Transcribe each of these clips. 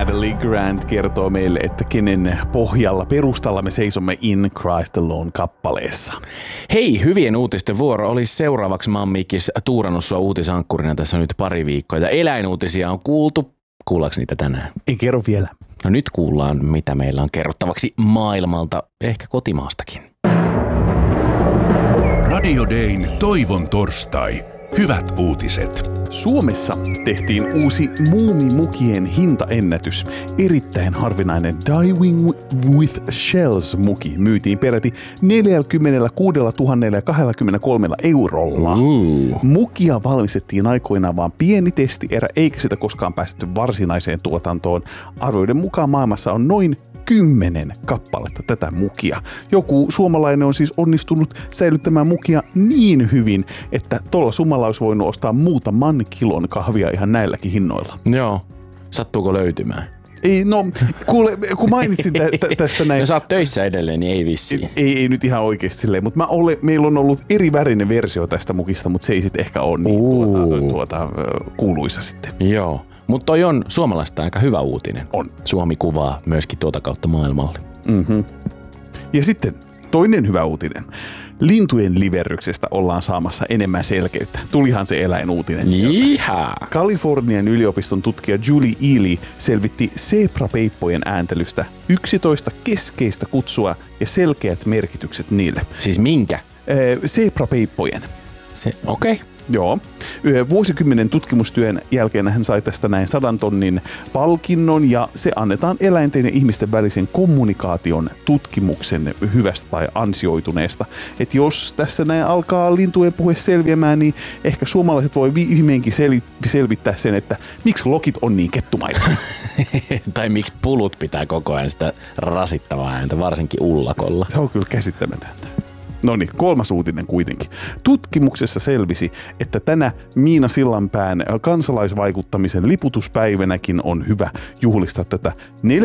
Natalie Grant kertoo meille, että kenen perustalla me seisomme In Christ Alone-kappaleessa. Hei, hyvien uutisten vuoro olisi seuraavaksi. Mä oon Mikkis tuurannut sua uutisankkurina tässä nyt pari viikkoa. Ja eläinuutisia on kuultu. Kuullaanko niitä tänään? Ei kerro vielä. No nyt kuullaan, mitä meillä on kerrottavaksi maailmalta, ehkä kotimaastakin. Radio Dayn Toivon torstai. Hyvät uutiset. Suomessa tehtiin uusi muumimukien hintaennätys. Erittäin harvinainen Diving with Shells-muki myytiin peräti 46 023 eurolla. Mukia valmistettiin aikoinaan vaan pieni testierä, eikä sitä koskaan päästetty varsinaiseen tuotantoon. Arvioiden mukaan maailmassa on noin 10 kappaletta tätä mukia. Joku suomalainen on siis onnistunut säilyttämään mukia niin hyvin, että tuolla summalla olisi voinut ostaa muutaman kilon kahvia ihan näilläkin hinnoilla. Joo. Sattuuko löytymään? Ei, no, kuule, kun mainitsin tästä näin. No sä oot töissä edelleen, niin ei vissiin. Ei nyt ihan oikeasti silleen, mutta meillä on ollut eri värinen versio tästä mukista, mutta se ei sitten ehkä ole niin kuuluisa sitten. Joo. Mutta toi on suomalaista aika hyvä uutinen. On. Suomi kuvaa myöskin tuota kautta maailmalle. Mm-hmm. Ja sitten toinen hyvä uutinen. Lintujen liverryksestä ollaan saamassa enemmän selkeyttä. Tulihan se eläinuutinen. Jihää! Kalifornian yliopiston tutkija Julie Ely selvitti zebrapeippojen ääntelystä 11 keskeistä kutsua ja selkeät merkitykset niille. Siis minkä? Zebrapeippojen. Okei. Joo. Vuosikymmenen tutkimustyön jälkeen hän sai tästä näin 100 tonnin palkinnon ja se annetaan eläinten ja ihmisten välisen kommunikaation tutkimuksen hyvästä tai ansioituneesta. Et jos tässä näin alkaa lintujen puhe selviämään, niin ehkä suomalaiset voi viimeinkin selvittää sen, että miksi lokit on niin kettumaisia. Tai miksi pulut pitää koko ajan sitä rasittavaa ääntä, varsinkin ullakolla. Se on kyllä käsittämätöntä. No niin, kolmas uutinen kuitenkin. Tutkimuksessa selvisi, että tänä Miina Sillanpään kansalaisvaikuttamisen liputuspäivänäkin on hyvä juhlistaa tätä.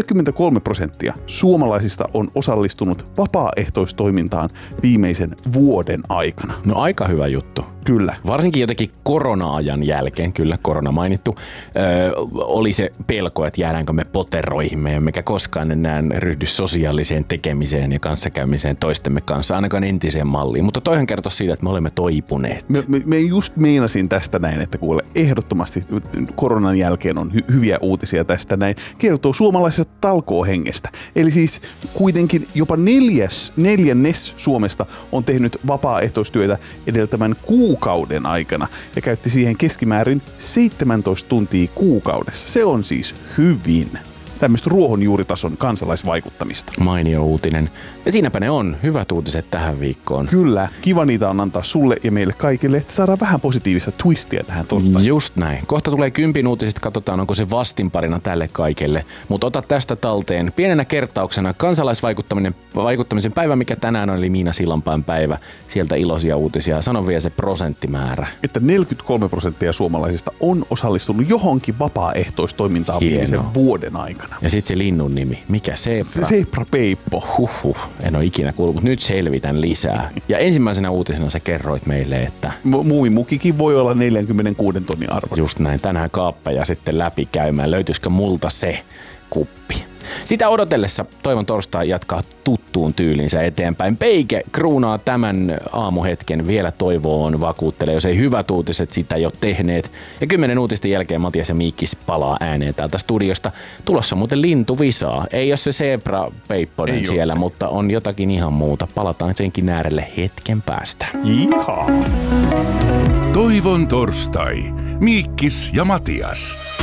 43% suomalaisista on osallistunut vapaaehtoistoimintaan viimeisen vuoden aikana. No aika hyvä juttu. Kyllä. Varsinkin jotenkin korona-ajan jälkeen, kyllä korona mainittu, oli se pelko, että jäädäänkö me poteroihimme, emmekä koskaan enää ryhdy sosiaaliseen tekemiseen ja kanssakäymiseen toistemme kanssa, ainakaan entiseen malliin. Mutta toihan kertoo siitä, että me olemme toipuneet. Me just meinasin tästä näin, että kuule, ehdottomasti koronan jälkeen on hyviä uutisia tästä näin. Kertoo suomalaisesta talkoohengestä. Eli siis kuitenkin jopa neljännes Suomesta on tehnyt vapaaehtoistyötä edeltävän kuukauden aikana ja käytti siihen keskimäärin 17 tuntia kuukaudessa. Se on siis hyvin tämmöistä ruohonjuuritason kansalaisvaikuttamista. Mainio uutinen. Ja siinäpä ne on hyvät uutiset tähän viikkoon. Kyllä. Kiva niitä on antaa sulle ja meille kaikille, että saadaan vähän positiivista twistia tähän torstaihin. Just näin. Kohta tulee 10 uutisista, katsotaan onko se vastinparina tälle kaikelle. Mutta ota tästä talteen pienenä kertauksena kansalaisvaikuttamisen päivä, mikä tänään on, eli Miina Sillanpään päivä. Sieltä iloisia uutisia. Sano vielä se prosenttimäärä. Että 43% suomalaisista on osallistunut johonkin vapaaehtoistoimintaan viimeisen vuoden aikana. Ja sitten se linnun nimi. Mikä? Zebra? Zebrapeippo. En ole ikinä kuullut, mutta nyt selvitän lisää. Ja ensimmäisenä uutisena sä kerroit meille, että muumimukikin voi olla 46 tonnin arvo. Just näin. Tänään kaappeja sitten läpikäymään. Löytyisikö multa se kuppi? Sitä odotellessa Toivon torstai jatkaa tuttuun tyylinsä eteenpäin. Peike kruunaa tämän aamuhetken. Vielä toivoon vakuuttelee, jos ei hyvät uutiset sitä jo tehneet. Ja 10 uutisten jälkeen Matias ja Miikkis palaa ääneen täältä studiosta. Tulossa muuten lintuvisaa. Ei ole se zebra peipponen siellä, mutta on jotakin ihan muuta. Palataan senkin äärelle hetken päästä. Ihaa. Toivon torstai. Miikkis ja Matias.